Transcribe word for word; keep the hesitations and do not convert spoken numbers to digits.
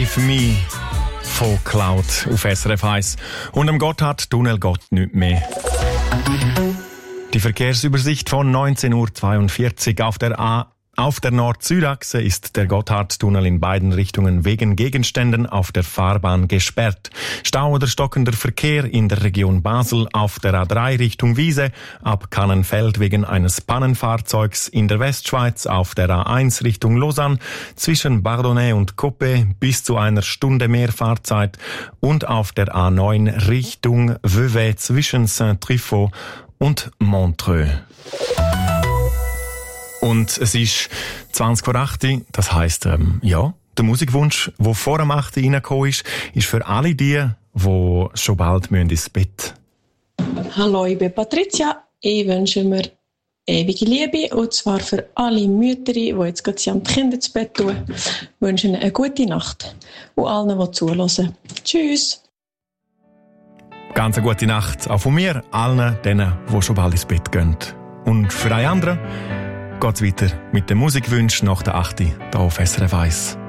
Save Me von Cloud auf S R F eins. Und am Gotthardtunnel geht nicht mehr. Die Verkehrsübersicht von neunzehn Uhr zweiundvierzig auf der A. Auf der Nord-Süd-Achse ist der Gotthardtunnel in beiden Richtungen wegen Gegenständen auf der Fahrbahn gesperrt. Stau oder stockender Verkehr in der Region Basel auf der A drei Richtung Wiese, ab Kannenfeld wegen eines Pannenfahrzeugs in der Westschweiz auf der A eins Richtung Lausanne, zwischen Bardonnay und Coppet bis zu einer Stunde mehr Fahrzeit und auf der A neun Richtung Vevey zwischen Saint-Truffaut und Montreux. Und es ist zwanzig vor acht, das heisst, ähm, ja, der Musikwunsch, der vor dem acht reingekommen ist, ist für alle die, die schon bald ins Bett müssen. Hallo, ich bin Patricia. Ich wünsche mir ewige Liebe, und zwar für alle Mütter, die jetzt gerade an die Kinder ins Bett tun. Ich wünsche ihnen eine gute Nacht und allen, die zuhören. Tschüss! Ganz eine gute Nacht, auch von mir, allen denen, die schon bald ins Bett gehen. Und für alle anderen geht's weiter mit dem Musikwunsch nach der acht hier auf S R F eins.